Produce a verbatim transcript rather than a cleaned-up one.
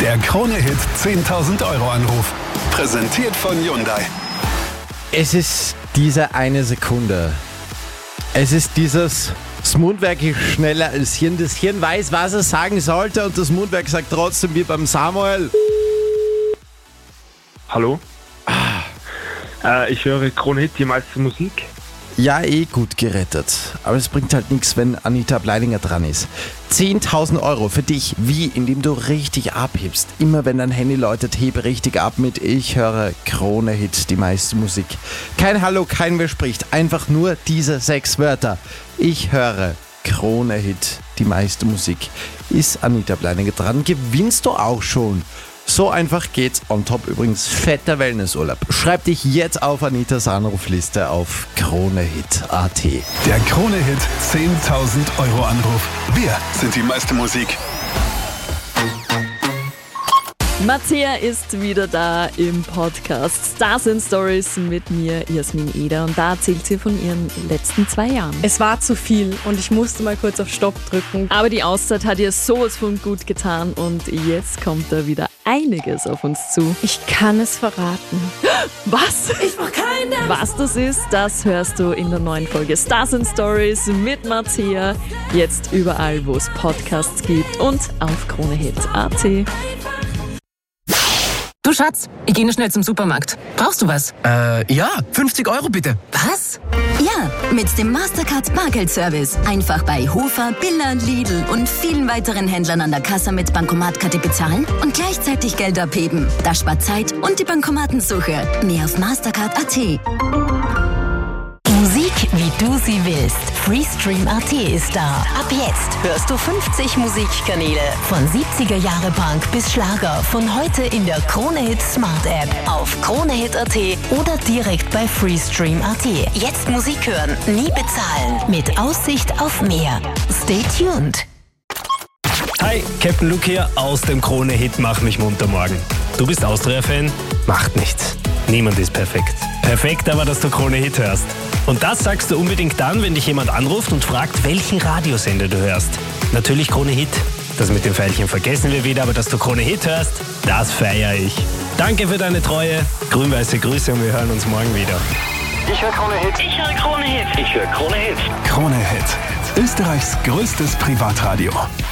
Der Krone-Hit zehntausend Euro Anruf. Präsentiert von Hyundai. Es ist diese eine Sekunde. Es ist dieses, das Mundwerk ist schneller als Hirn. Das Hirn weiß, was es sagen sollte und das Mundwerk sagt trotzdem wie beim Samuel. Hallo? Ah. Äh, ich höre Krone-Hit, die meiste Musik. Ja, eh gut gerettet. Aber es bringt halt nichts, wenn Anita Bleininger dran ist. zehntausend Euro für dich, wie? Indem du richtig abhebst. Immer wenn dein Handy läutet, hebe richtig ab mit Ich höre Krone-Hit, die meiste Musik. Kein Hallo, kein Wer spricht. Einfach nur diese sechs Wörter. Ich höre Krone-Hit, die meiste Musik. Ist Anita Bleininger dran, gewinnst du auch schon. So einfach geht's. On top übrigens fetter Wellnessurlaub. Schreib dich jetzt auf Anitas Anrufliste auf Krone-Hit Punkt a t. Der Krone-Hit zehntausend Euro Anruf. Wir sind die meiste Musik. Mattea ist wieder da im Podcast Stars and Stories mit mir, Jasmin Eder. Und da erzählt sie von ihren letzten zwei Jahren. Es war zu viel und ich musste mal kurz auf Stopp drücken. Aber die Auszeit hat ihr sowas von gut getan und jetzt kommt da wieder einiges auf uns zu. Ich kann es verraten. Was? Ich brauch keine. Was das ist, das hörst du in der neuen Folge Stars and Stories mit Mattea. Jetzt überall, wo es Podcasts gibt und auf Krone-Hit Punkt a t. Du Schatz, ich gehe nur schnell zum Supermarkt. Brauchst du was? Äh, ja, fünfzig Euro bitte. Was? Ja, mit dem Mastercard Bargeldservice. Einfach bei Hofer, Billa, Lidl und vielen weiteren Händlern an der Kasse mit Bankomatkarte bezahlen und gleichzeitig Geld abheben. Das spart Zeit und die Bankomatensuche. Mehr auf mastercard Punkt a t. Musik, wie du sie willst. Freestream Punkt a t ist da. Ab jetzt hörst du fünfzig Musikkanäle. Von siebziger Jahre Punk bis Schlager. Von heute in der Krone-Hit Smart App. Auf Krone-Hit Punkt a t oder direkt bei Freestream Punkt a t. Jetzt Musik hören, nie bezahlen. Mit Aussicht auf mehr. Stay tuned. Hi, Captain Luke hier aus dem Krone-Hit Mach mich munter morgen. Du bist Austria-Fan? Macht nichts. Niemand ist perfekt. Perfekt aber, dass du Krone-Hit hörst. Und das sagst du unbedingt dann, wenn dich jemand anruft und fragt, welchen Radiosender du hörst. Natürlich Krone-Hit. Das mit dem Pfeilchen vergessen wir wieder, aber dass du Krone-Hit hörst, das feiere ich. Danke für deine Treue, grün-weiße Grüße und wir hören uns morgen wieder. Ich höre Krone-Hit. Ich höre Krone-Hit. Ich höre Krone-Hit. Krone-Hit. Österreichs größtes Privatradio.